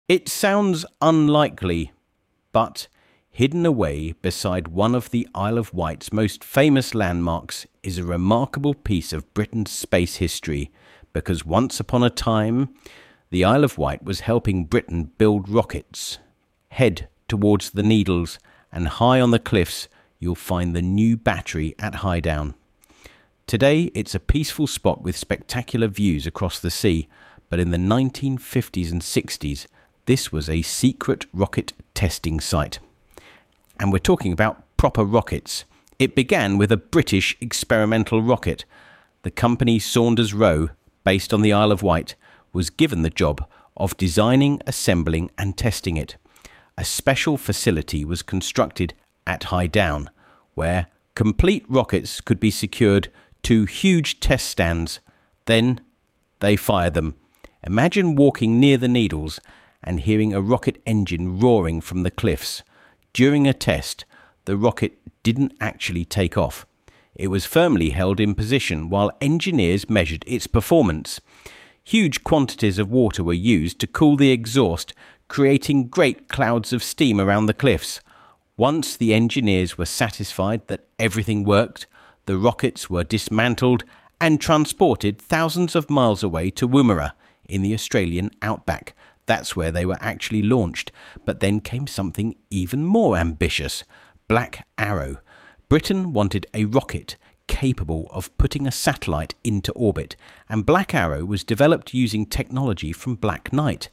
It sounds unlikely, but hidden away beside one of the Isle of Wight's most famous landmarks is a remarkable piece of Britain's space history, because once upon a time, the Isle of Wight was helping Britain build rockets. Head towards the Needles, and high on the cliffs, you'll find the new battery at Highdown. Today, it's a peaceful spot with spectacular views across the sea, but in the 1950s and 60s, this was a secret rocket testing site. And we're talking about proper rockets. It began with a British experimental rocket. The company Saunders Roe, based on the Isle of Wight, was given the job of designing, assembling and testing it. A special facility was constructed at Highdown, where complete rockets could be secured to huge test stands. Then they fired them. Imagine walking near the Needles and hearing a rocket engine roaring from the cliffs. During a test, the rocket didn't actually take off. It was firmly held in position while engineers measured its performance. Huge quantities of water were used to cool the exhaust, creating great clouds of steam around the cliffs. Once the engineers were satisfied that everything worked, the rockets were dismantled and transported thousands of miles away to Woomera in the Australian outback. That's where they were actually launched. But then came something even more ambitious: Black Arrow. Britain wanted a rocket capable of putting a satellite into orbit, and Black Arrow was developed using technology from Black Knight.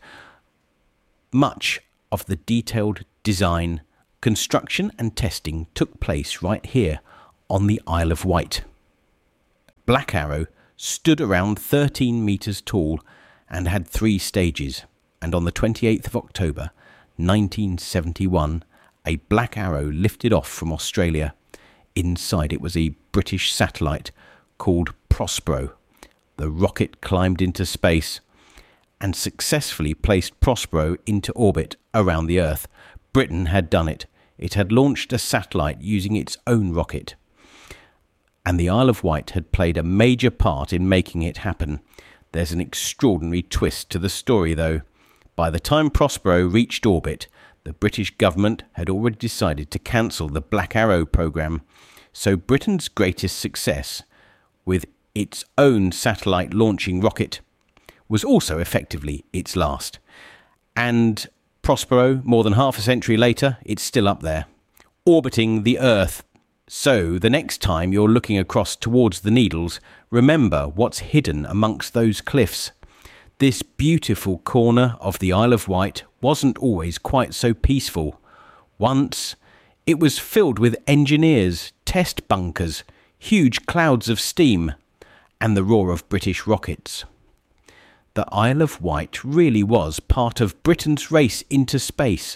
Much of the detailed design, construction and testing took place right here on the Isle of Wight. Black Arrow stood around 13 metres tall and had 3 stages. And on the 28th of October 1971, a Black Arrow lifted off from Australia. Inside it was a British satellite called Prospero. The rocket climbed into space and successfully placed Prospero into orbit around the Earth. Britain had done it. It had launched a satellite using its own rocket. And the Isle of Wight had played a major part in making it happen. There's an extraordinary twist to the story, though. By the time Prospero reached orbit, the British government had already decided to cancel the Black Arrow programme. So Britain's greatest success, with its own satellite launching rocket, was also effectively its last. And Prospero, more than half a century later, it's still up there, orbiting the Earth. So the next time you're looking across towards the Needles, remember what's hidden amongst those cliffs. This beautiful corner of the Isle of Wight wasn't always quite so peaceful. Once, it was filled with engineers, test bunkers, huge clouds of steam, and the roar of British rockets. The Isle of Wight really was part of Britain's race into space.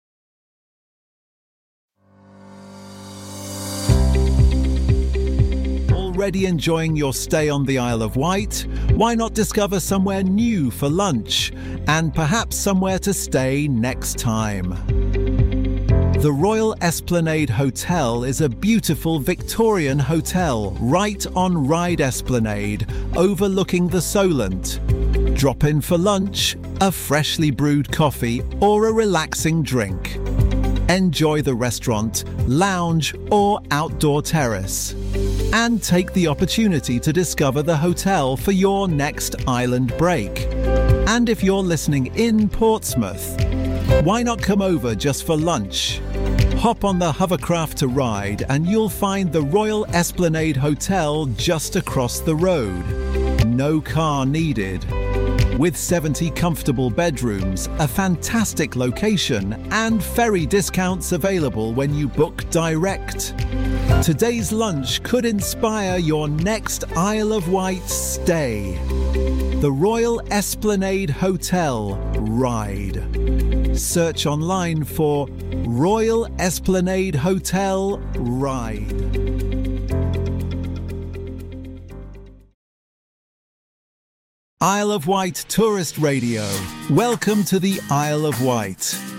Already enjoying your stay on the Isle of Wight? Why not discover somewhere new for lunch, and perhaps somewhere to stay next time? The Royal Esplanade Hotel is a beautiful Victorian hotel right on Ryde Esplanade, overlooking the Solent. Drop in for lunch, a freshly brewed coffee, or a relaxing drink. Enjoy the restaurant, lounge, or outdoor terrace. And take the opportunity to discover the hotel for your next island break. And if you're listening in Portsmouth, why not come over just for lunch? Hop on the hovercraft to Ryde and you'll find the Royal Esplanade Hotel just across the road. No car needed. With 70 comfortable bedrooms, a fantastic location, and ferry discounts available when you book direct. Today's lunch could inspire your next Isle of Wight stay. The Royal Esplanade Hotel, Ryde. Search online for Royal Esplanade Hotel, Ryde. Isle of Wight Tourist Radio. Welcome to the Isle of Wight.